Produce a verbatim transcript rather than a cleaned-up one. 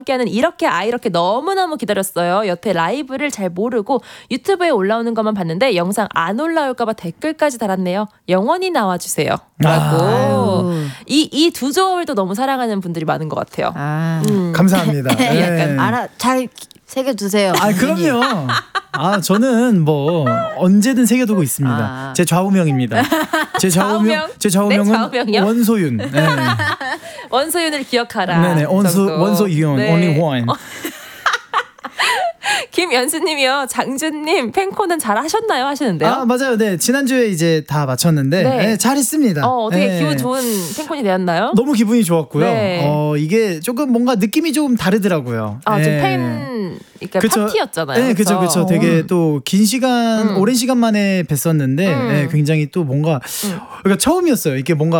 함께하는 이렇게 아 이렇게 너무너무 기다렸어요. 여태 라이브를 잘 모르고 유튜브에 올라오는 것만 봤는데 영상 안 올라올까봐 댓글까지 달았네요. 영원히 나와주세요. 라고. 이, 이 두 조얼도 너무 사랑하는 분들이 많은 것 같아요. 아. 음. 감사합니다. 네. 약간 알아 잘 새겨두세요. 아 그럼요. 아 저는 뭐 언제든 새겨두고 있습니다. 아. 제 좌우명입니다. 제 좌우명, 좌우명? 제 좌우명은 네, 좌우명이요? 원소윤. 네. 원소윤을 기억하라. 네네. 원소 정도. 원소윤. 네. Only one. 어. 김연수님이요. 장준님 팬코는 잘 하셨나요? 하시는데요. 아 맞아요. 네 지난주에 이제 다 마쳤는데 네. 네, 잘했습니다. 어, 어떻게 네. 기분 좋은 팬콘이 되었나요? 너무 기분이 좋았고요. 네. 어 이게 조금 뭔가 느낌이 좀 다르더라고요. 아, 네. 좀 팬, 그러니까 그쵸. 파티였잖아요. 네, 그렇죠, 그렇죠. 되게 또 긴 시간, 음. 오랜 시간 만에 뵀었는데 음. 네, 굉장히 또 뭔가 음. 그러니까 처음이었어요. 이게 뭔가